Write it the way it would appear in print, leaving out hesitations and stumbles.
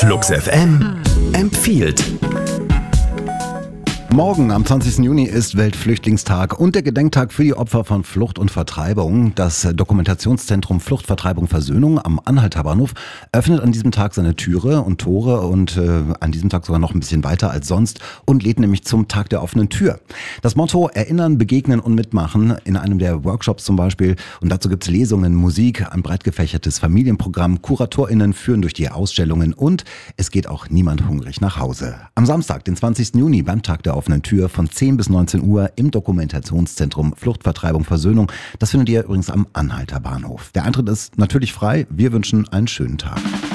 Flux FM empfiehlt. Morgen am 20. Juni ist Weltflüchtlingstag und der Gedenktag für die Opfer von Flucht und Vertreibung. Das Dokumentationszentrum Flucht, Vertreibung, Versöhnung am Anhalter Bahnhof öffnet an diesem Tag seine Türe und Tore und an diesem Tag sogar noch ein bisschen weiter als sonst und lädt nämlich zum Tag der offenen Tür. Das Motto: Erinnern, Begegnen und Mitmachen in einem der Workshops zum Beispiel. Und dazu gibt's Lesungen, Musik, ein breit gefächertes Familienprogramm, KuratorInnen führen durch die Ausstellungen und es geht auch niemand hungrig nach Hause. Am Samstag, den 20. Juni, beim Tag der offenen Tür von 10 bis 19 Uhr im Dokumentationszentrum Flucht, Vertreibung, Versöhnung. Das findet ihr übrigens am Anhalter Bahnhof. Der Eintritt ist natürlich frei. Wir wünschen einen schönen Tag.